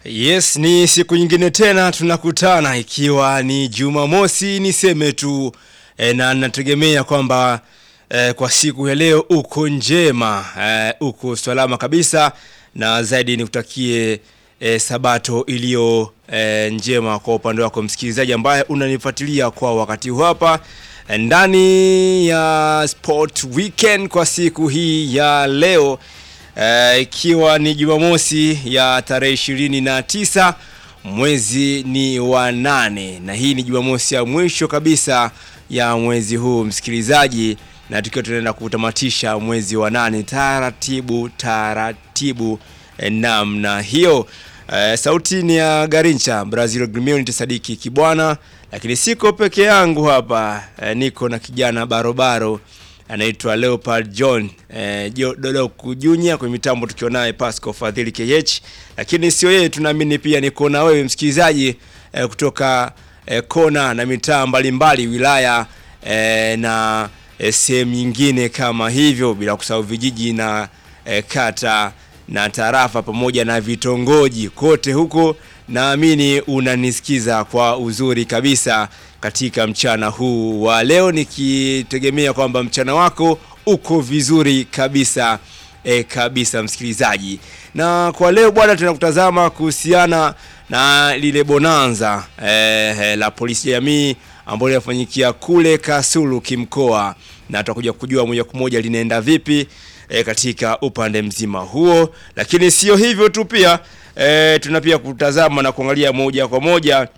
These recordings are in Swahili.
Yes, ni siku nyingine tena tunakutana ikiwa ni Jumamosi niseme tu na nategemea kwamba kwa siku ya leo uko njema, uko salama kabisa na zaidi nikutakie sabato iliyo njema kwa upande wako msikilizaji ambaye unanifuatilia kwa wakati huu hapa ndani ya Sport Weekend kwa siku hii ya leo. Ikiwa ni Jumamosi ya tarehe 29 mwezi ni wa 8 na hii ni Jumamosi ya mwisho kabisa ya mwezi huu msikilizaji, na tukiwa tunaenda kutamatisha mwezi wa 8 taratibu namna hiyo. Sauti ni ya Garincha Brazil Grimioni Sadiki Kibwana, lakini siko peke yangu hapa, niko na kijana barobaro anaitwa Leopard John Dodo Kujunya kwa mitambo tukiwa naye Pascal Fadhili KH, lakini sio yeye, tunaamini pia niko na wewe msikilizaji kutoka kona na mitaa mbalimbali wilaya na sehemu nyingine kama hivyo, bila kusahau vijiji na kata na tarafa pamoja na vitongoji kote huko. Naamini unanisikiza kwa uzuri kabisa katika mchana huu wa leo, nikitegemea kwamba mchana wako uko vizuri kabisa kabisa msikilizaji. Na kwa leo bwana, tunakutazama kuhusiana na lile bonanza la polisi jamii ambalo linafanyikia kule Kasulu kimkoa, na tutakuja kujua moja kwa moja linaenda vipi katika upande mzima huo. Lakini sio hivyo tu, pia tunapia kutazama na kuangalia moja kwa moja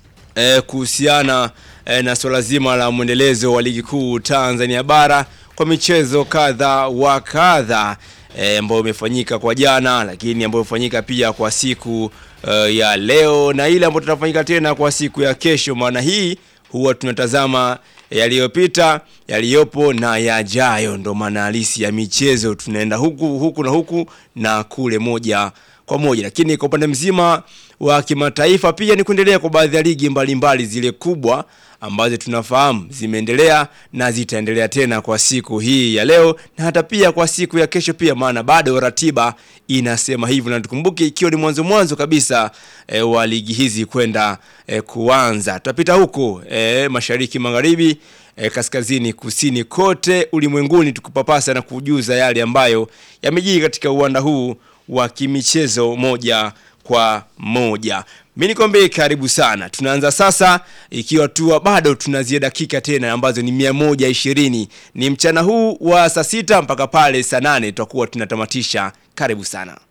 kuhusiana na swala zima la mwendelezo wa ligi kuu Tanzania bara kwa michezo kadha wa kadha ambayo imefanyika kwa jana, lakini ambayo imefanyika pia kwa siku ya leo na ile ambayo tutafanyika tena kwa siku ya kesho. Maana hii huwa tunatazama yaliyopita, yaliyopo na yajayo, ndo maana halisi ya michezo. Tunaenda huku na kule moja kwa moja. Lakini kwa upande mzima wa kimataifa pia ni kuendelea kwa baadhi ya ligi mbalimbali zile kubwa ambazo tunafahamu zimeendelea na zitaendelea tena kwa siku hii ya leo na hata pia kwa siku ya kesho pia, maana bado ratiba inasema hivyo. Na tukumbuke ikiwa ni mwanzo kabisa wa ligi hizi kwenda kuanza. Tutapita huko mashariki, magharibi, kaskazini, kusini, kote ulimwenguni tukupapasa na kujuza yale ambayo yamejiri katika uwanda huu wa kimichezo moja kwa moja. Mimi nikwambie karibu sana. Tunaanza sasa ikiwa tu bado tunazia dakika tena ambazo ni 120. Ni mchana huu wa saa 6 mpaka pale saa 8 tutakuwa tunatamatisha. Karibu sana.